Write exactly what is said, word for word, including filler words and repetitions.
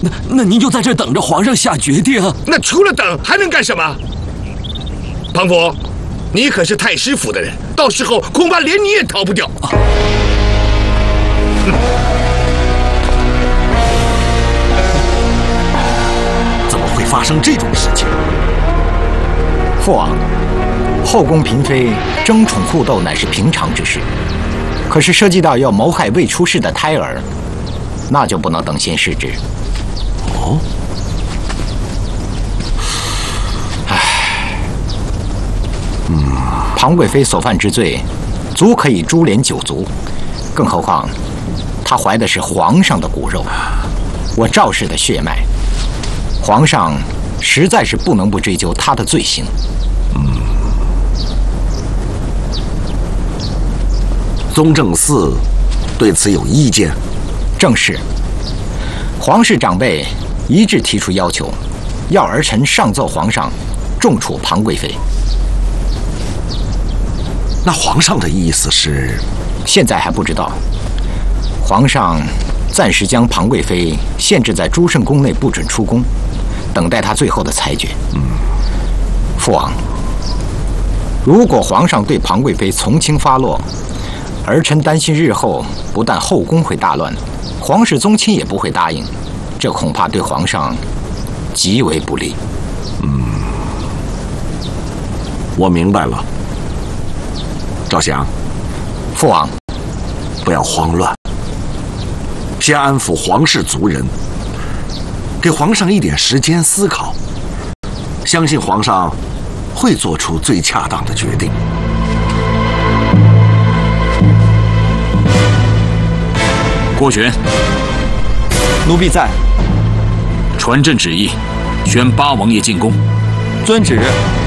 那那您就在这等着皇上下决定。 那除了等还能干什么？庞佛，你可是太师府的人，到时候恐怕连你也逃不掉。啊嗯、 怎么会发生这种事情？ 父王，后宫嫔妃争宠互斗乃是平常之事，可是涉及到要谋害未出世的胎儿，那就不能等闲视之。 哦。 庞贵妃所犯之罪，足可以株连九族，更何况她怀的是皇上的骨肉，我赵氏的血脉，皇上实在是不能不追究她的罪行。 嗯，宗正寺对此有意见？ 正是，皇室长辈一致提出要求，要儿臣上奏皇上，重处庞贵妃。 那皇上的意思是， 现在还不知道。皇上暂时将庞贵妃限制在朱圣宫内，不准出宫，等待他最后的裁决。嗯，父王，如果皇上对庞贵妃从轻发落，儿臣担心日后不但后宫会大乱，皇室宗亲也不会答应，这恐怕对皇上极为不利。 嗯，我明白了。 赵祥， 父王， 不要慌乱，先安抚皇室族人，给皇上一点时间思考。相信皇上会做出最恰当的决定。 郭玄， 奴婢在。 传朕旨意，宣八王爷进宫。 遵旨。